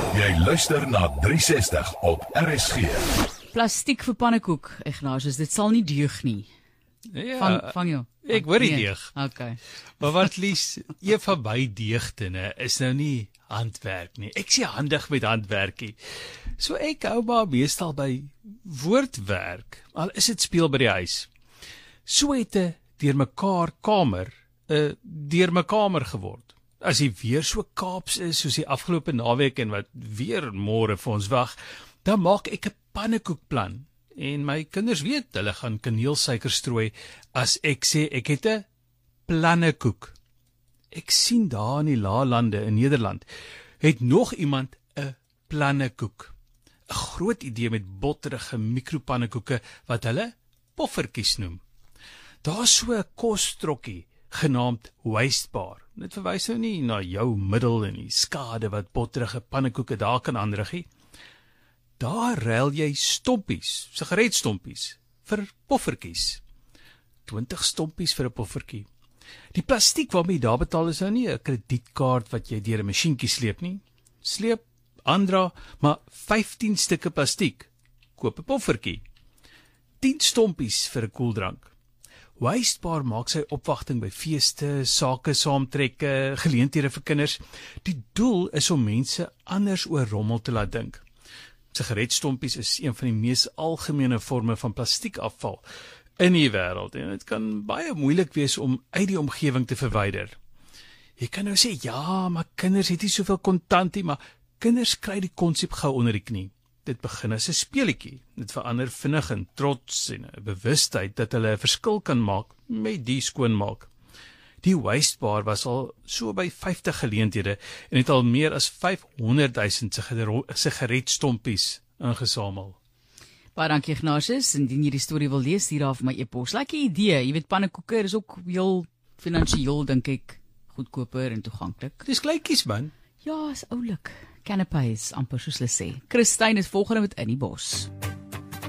Jy luister na 360 op RSG. Plastiek vir pannekoek, Ignatius, dit sal nie deug nie. Ja, Van jou. ek hoor die deeg. Okay. Maar wat lies, een van my deegtene is nou nie handwerk nie. Ek sê handig met handwerkie. So ek hou maar meestal by woordwerk, al is dit speel by die huis. So het 'n deurmekaar kamer 'n deurmekamer geword. As die weer so Kaaps is soos die afgelope naweek en wat weer môre vir ons wag, dan maak ek 'n pannekoekplan. En my kinders weet, hulle gaan kaneelsuiker strooi as ek sê ek het 'n plannekoek. Ek sien daar in die Laalande in Nederland het nog iemand 'n plannekoek. 'n Groot idee met botterige mikropannekoeke wat hulle poffertjies noem. Daar's so 'n kosstrokkie genaamd Wastebar. Dit verwys nou nie na jou middel en die skade wat botterige pannekoeke daar kan aanrig nie. Daar ruil jy stompies, sigaretstompies, vir poffertjies. 20 stompies vir 'n poffertjie. Die plastiek waarmee jy daar betaal is nou nie 'n kredietkaart wat jy deur 'n masjienkie sleep nie. Sleep, aandra, maar 15 stukke plastiek. Koop 'n poffertjie. 10 stompies vir 'n koeldrank. Wastebar maak sy opwagting by feeste, sake, saamtrekke, geleenthede vir kinders. Die doel is om mense anders oor rommel te laat dink. Sigaretstompies is een van die mees algemene vorme van plastiekafval in die wêreld en dit kan baie moeilik wees om uit die omgewing te verwyder. Jy kan nou sê, ja, maar kinders het nie soveel kontant nie, maar kinders kry die konsep gou onder die knie. Dit begin as 'n speletjie. Dit verander vinnig in trots en 'n bewustheid dat hulle 'n verskil kan maak met die skoonmaak. Die Wastebar was al so by 50 geleenthede en het al meer as 500,000 sigaretstompies ingesamel. Baie dankie, Ignatius. Indien jy die storie wil lees, hier af my e-pos. Like 'n idee, jy weet pannekoeke is ook heel finansiëel dink ek goedkoper en toeganklik. Dis kleintjies man. Ja, is oulik. Canapés, amper soos hulle sê. Christine is volgende met In die Bos.